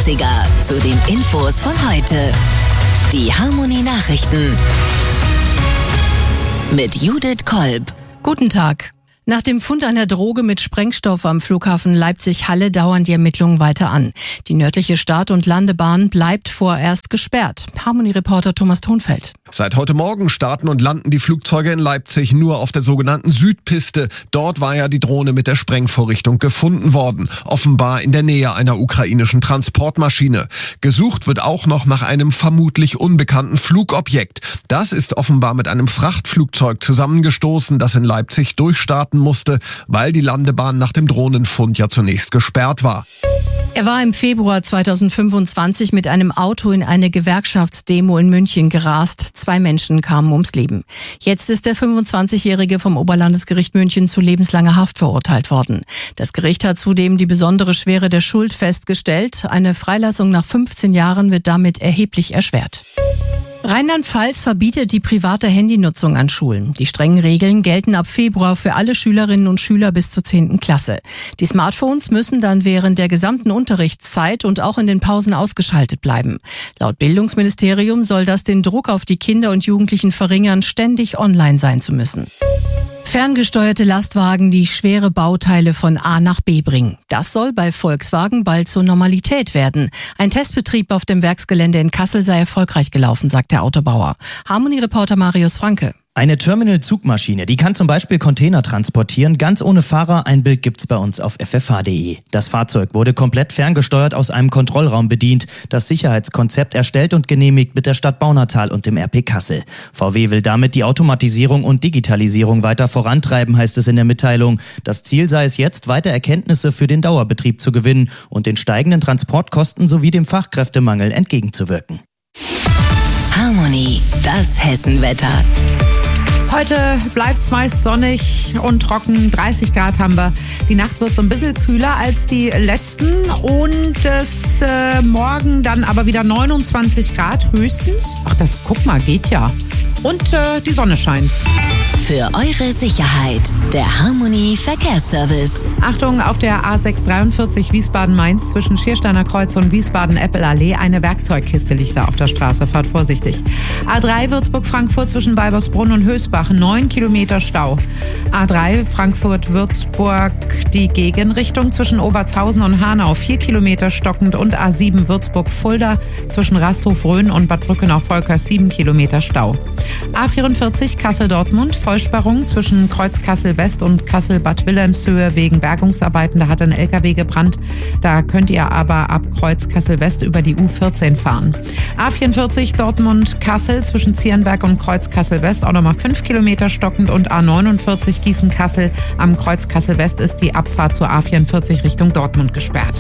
Leipziger zu den Infos von heute. Die Harmonie Nachrichten mit Judith Kolb. Guten Tag. Nach dem Fund einer Droge mit Sprengstoff am Flughafen Leipzig-Halle dauern die Ermittlungen weiter an. Die nördliche Start- und Landebahn bleibt vorerst gesperrt. Harmonie-Reporter Thomas Thonfeld. Seit heute Morgen starten und landen die Flugzeuge in Leipzig nur auf der sogenannten Südpiste. Dort war ja die Drohne mit der Sprengvorrichtung gefunden worden. Offenbar in der Nähe einer ukrainischen Transportmaschine. Gesucht wird auch noch nach einem vermutlich unbekannten Flugobjekt. Das ist offenbar mit einem Frachtflugzeug zusammengestoßen, das in Leipzig durchstarten musste, weil die Landebahn nach dem Drohnenfund ja zunächst gesperrt war. Er war im Februar 2025 mit einem Auto in eine Gewerkschaftsdemo in München gerast. 2 Menschen kamen ums Leben. Jetzt ist der 25-Jährige vom Oberlandesgericht München zu lebenslanger Haft verurteilt worden. Das Gericht hat zudem die besondere Schwere der Schuld festgestellt. Eine Freilassung nach 15 Jahren wird damit erheblich erschwert. Rheinland-Pfalz verbietet die private Handynutzung an Schulen. Die strengen Regeln gelten ab Februar für alle Schülerinnen und Schüler bis zur 10. Klasse. Die Smartphones müssen dann während der gesamten Unterrichtszeit und auch in den Pausen ausgeschaltet bleiben. Laut Bildungsministerium soll das den Druck auf die Kinder und Jugendlichen verringern, ständig online sein zu müssen. Ferngesteuerte Lastwagen, die schwere Bauteile von A nach B bringen. Das soll bei Volkswagen bald zur Normalität werden. Ein Testbetrieb auf dem Werksgelände in Kassel sei erfolgreich gelaufen, sagt der Autobauer. Harmonie-Reporter Marius Franke. Eine Terminal-Zugmaschine, die kann zum Beispiel Container transportieren, ganz ohne Fahrer. Ein Bild gibt's bei uns auf ffh.de. Das Fahrzeug wurde komplett ferngesteuert aus einem Kontrollraum bedient. Das Sicherheitskonzept erstellt und genehmigt mit der Stadt Baunatal und dem RP Kassel. VW will damit die Automatisierung und Digitalisierung weiter vorantreiben, heißt es in der Mitteilung. Das Ziel sei es jetzt, weiter Erkenntnisse für den Dauerbetrieb zu gewinnen und den steigenden Transportkosten sowie dem Fachkräftemangel entgegenzuwirken. Harmonie, das Hessenwetter. Heute bleibt's meist sonnig und trocken. 30 Grad haben wir. Die Nacht wird so ein bisschen kühler als die letzten. Und morgen dann aber wieder 29 Grad höchstens. Ach, guck mal, geht ja. Und die Sonne scheint. Für eure Sicherheit, der Harmonie Verkehrsservice. Achtung, auf der A643 Wiesbaden-Mainz zwischen Schiersteiner Kreuz und Wiesbaden-Eppel-Allee. Eine Werkzeugkiste liegt da auf der Straße. Fahrt vorsichtig. A3 Würzburg-Frankfurt zwischen Weibersbrunn und Hösbach. 9 Kilometer Stau. A3 Frankfurt-Würzburg die Gegenrichtung zwischen Obertshausen und Hanau. 4 Kilometer stockend. Und A7 Würzburg-Fulda zwischen Rasthof-Rhön und Bad Brückenau-Volkers 7 Kilometer Stau. A44 Kassel-Dortmund, Vollsperrung zwischen Kreuz Kassel-West und Kassel-Bad Wilhelmshöhe wegen Bergungsarbeiten. Da hat ein LKW gebrannt. Da könnt ihr aber ab Kreuz Kassel-West über die U14 fahren. A44 Dortmund-Kassel zwischen Zierenberg und Kreuz Kassel-West auch nochmal 5 Kilometer stockend. Und A49 Gießen-Kassel am Kreuz Kassel-West ist die Abfahrt zur A44 Richtung Dortmund gesperrt.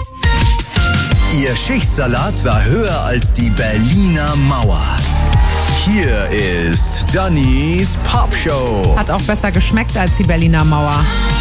Ihr Schichtsalat war höher als die Berliner Mauer. Hier ist Dannys Popshow. Hat auch besser geschmeckt als die Berliner Mauer.